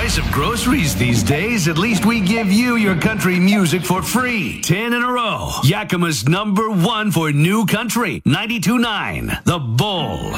price of groceries these days, at least we give you your country music for free. 10 in a row. Yakima's #1 for new country. 92.9. The Bull.